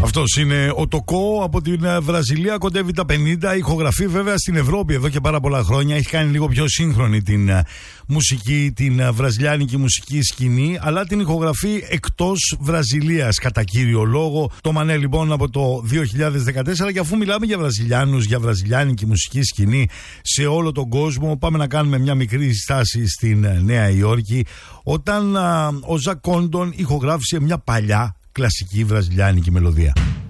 Αυτός είναι ο Τοκό από την Βραζιλία, κοντεύει τα 50. Ηχογραφεί βέβαια στην Ευρώπη εδώ και πάρα πολλά χρόνια. Έχει κάνει λίγο πιο σύγχρονη την μουσική, την βραζιλιάνικη μουσική σκηνή, αλλά την ηχογραφεί εκτός Βραζιλίας κατά κύριο λόγο. Το Μανέ λοιπόν από το 2014. Και αφού μιλάμε για Βραζιλιάνους, για βραζιλιάνικη μουσική σκηνή σε όλο τον κόσμο, πάμε να κάνουμε μια μικρή στάση στην Νέα Υόρκη, όταν ο Ζακ Κόντον ηχογράφησε μια παλιά κλασική βραζιλιάνικη μελωδία.